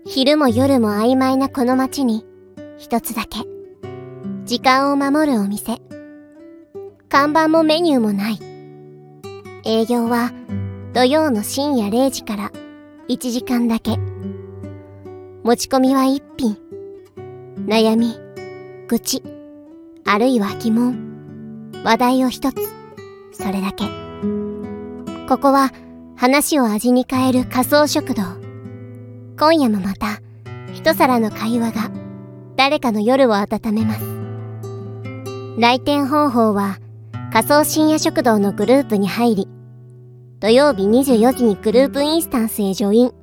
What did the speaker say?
昼も夜も曖昧なこの街に一つだけ時間を守るお店。看板もメニューもない。営業は土曜の深夜0時から1時間だけ。持ち込みは一品。悩み、愚痴、あるいは疑問、話題を一つ。それだけ。ここは話を味に変える仮想食堂。今夜もまた一皿の会話が誰かの夜を温めます。来店方法は仮想深夜食堂のグループに入り、土曜日24時にグループインスタンスへジョイン。